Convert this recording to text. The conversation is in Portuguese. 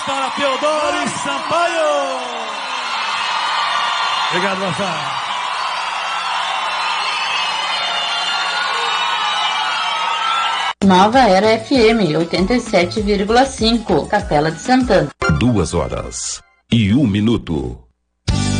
palmas para Teodoro Sampaio. Obrigado, Rafa. Nova Era FM 87,5, Capela de Santana. 2 horas e 1 minuto.